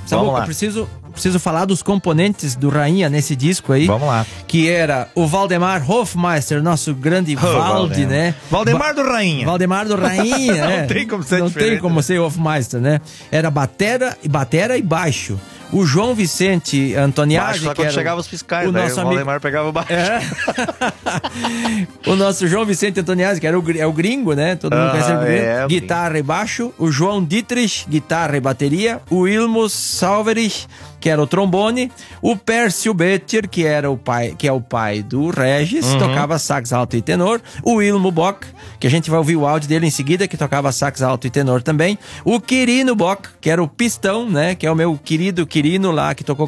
Samuca, lá. Preciso falar dos componentes do Rainha nesse disco aí. Vamos lá. Que era o Valdemar Hofmeister, nosso grande Valde, né? Valdemar do Rainha. Valdemar do Rainha, né? Não tem como ser Não diferente, tem como ser Hofmeister, né? Era batera e baixo. O João Vicente Antoniazzi, Baixo, só que quando era chegava os fiscais, o daí nosso o Valdemar pegava o baixo. O nosso João Vicente Antoniazzi, que era o gringo, né? Todo mundo conhece o gringo. Guitarra e baixo. O João Dietrich, guitarra e bateria. O Ilmus Salverich, que era o trombone. O Pércio Better, que é o pai do Regis, tocava sax alto e tenor. O Ilmo Bock, que a gente vai ouvir o áudio dele em seguida, que tocava sax alto e tenor também. O Quirino Bock, que era o pistão, né? Que é o meu querido Quirino lá, que tocou